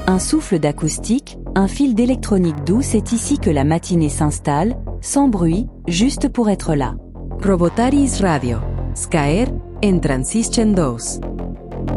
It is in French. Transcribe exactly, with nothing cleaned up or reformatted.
Un souffle d'acoustique, un fil d'électronique douce, c'est ici que la matinée s'installe, sans bruit, juste pour être là. Robotaris Radio. Skaer en Transition dos.